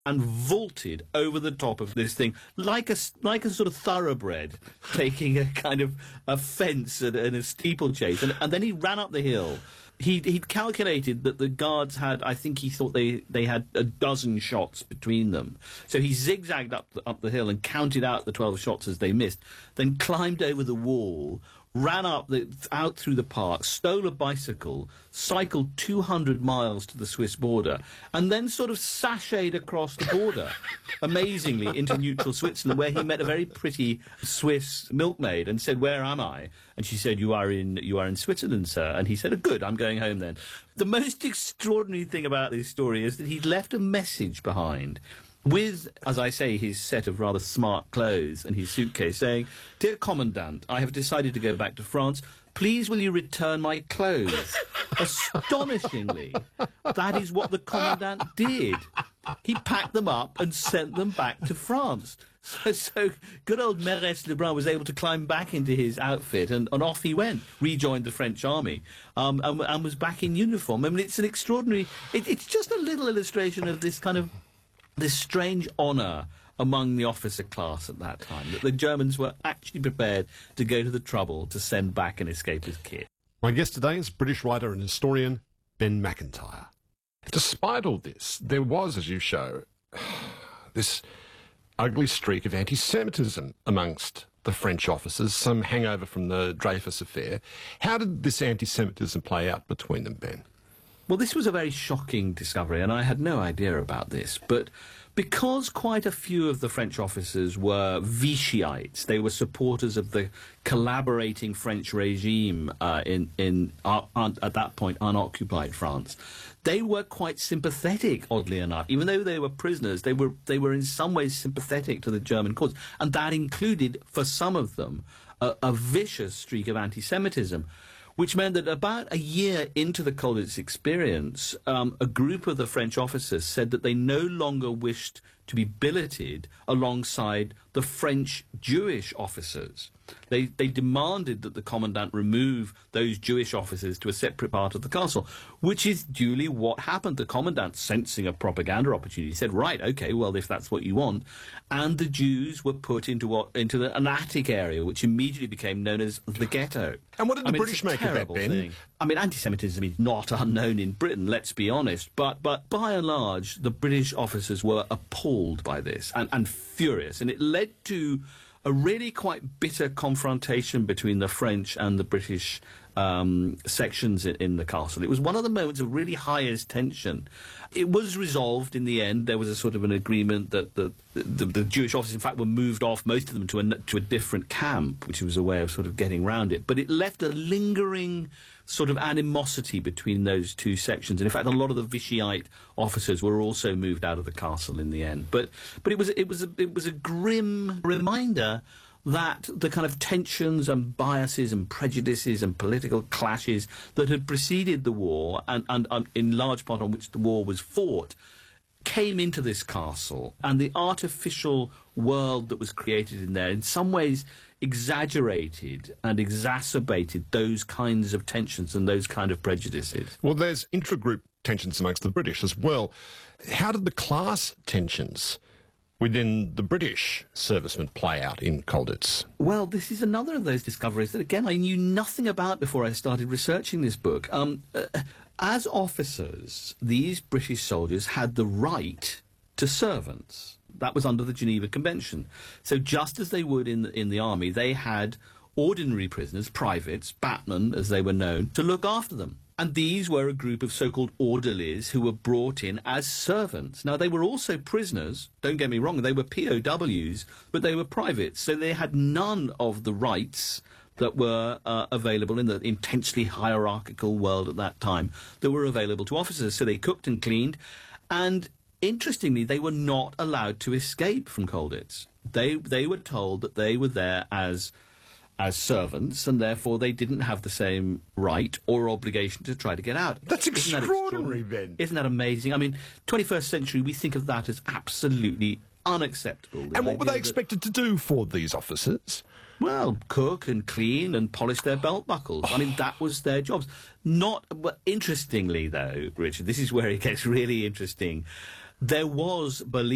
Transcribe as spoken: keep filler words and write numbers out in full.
and vaulted over the top of this thing like a, like a sort of thoroughbred taking a kind of a fence and, and a steeplechase. And, and then he ran up the hill. He'd, he'd calculated that the guards had, I think he thought they, they had a dozen shots between them. So he zigzagged up the, up the hill and counted out the twelve shots as they missed, then climbed over the wall, ran up the, out through the park, stole a bicycle, cycled two hundred miles to the Swiss border, and then sort of sashayed across the border, amazingly, into neutral Switzerland, where he met a very pretty Swiss milkmaid and said, "Where am I?" And she said, "You are in, you are in Switzerland, sir." And he said, "Oh, good, I'm going home then." The most extraordinary thing about this story is that he'd left a message behind with, as I say, his set of rather smart clothes and his suitcase, saying, "Dear Commandant, I have decided to go back to France. Please will you return my clothes?" Astonishingly, that is what the Commandant did. He packed them up and sent them back to France. So, so good old Mérès Lebrun was able to climb back into his outfit, and, and off he went, rejoined the French army, um, and, and was back in uniform. I mean, it's an extraordinary... It, it's just a little illustration of this kind of this strange honour among the officer class at that time, that the Germans were actually prepared to go to the trouble to send back an escapist kid. My guest today is British writer and historian Ben Macintyre. Despite all this, there was, as you show, this ugly streak of anti-Semitism amongst the French officers, some hangover from the Dreyfus affair. How did this anti-Semitism play out between them, Ben? Well, this was a very shocking discovery, and I had no idea about this, but because quite a few of the French officers were Vichyites, they were supporters of the collaborating French regime uh, in, in uh, un, at that point, unoccupied France, they were quite sympathetic, oddly enough. Even though they were prisoners, they were, they were in some ways sympathetic to the German cause, and that included, for some of them, a, a vicious streak of anti-Semitism, which meant that about a year into the Colditz experience, um, a group of the French officers said that they no longer wished to be billeted alongside the French Jewish officers. They, they demanded that the commandant remove those Jewish officers to a separate part of the castle, which is duly what happened. The commandant, sensing a propaganda opportunity, said, "Right, okay, well, if that's what you want." And the Jews were put into what into the, an attic area, which immediately became known as the ghetto. And what did the I mean, British make of that, Ben? Thing. I mean, anti-Semitism is not unknown in Britain, let's be honest, but, but by and large, the British officers were appalled by this and, and furious, and it led to a really quite bitter confrontation between the French and the British um, sections in, in the castle. It was one of the moments of really highest tension. It was resolved in the end. There was a sort of an agreement that the, the, the Jewish officers, in fact, were moved off, most of them, to a, to a different camp, which was a way of sort of getting around it. But it left a lingering sort of animosity between those two sections. And in fact, a lot of the Vichyite officers were also moved out of the castle in the end. But but it was it was a, it was a grim reminder that the kind of tensions and biases and prejudices and political clashes that had preceded the war, and, and, and in large part on which the war was fought, came into this castle, and the artificial world that was created in there in some ways exaggerated and exacerbated those kinds of tensions and those kind of prejudices. Well, there's intra-group tensions amongst the British as well. How did the class tensions within the British servicemen play out in Colditz? Well, this is another of those discoveries that, again, I knew nothing about before I started researching this book. Um, uh, as officers, these British soldiers had the right to servants. That was under the Geneva Convention. So just as they would in the, in the army, they had ordinary prisoners, privates, batmen, as they were known, to look after them. And these were a group of so-called orderlies who were brought in as servants. Now, they were also prisoners, don't get me wrong, they were P O Ws, but they were privates, so they had none of the rights that were uh, available in the intensely hierarchical world at that time that were available to officers. So they cooked and cleaned, and interestingly, they were not allowed to escape from Colditz. They, they were told that they were there as... as servants, and therefore they didn't have the same right or obligation to try to get out. That's Isn't that extraordinary, Ben. Isn't that amazing? I mean, twenty-first century, we think of that as absolutely unacceptable. And what were they expected to do for these officers? Well, cook and clean and polish their belt buckles. I mean, that was their jobs. Not, but interestingly, though, Richard, this is where it gets really interesting. There was belief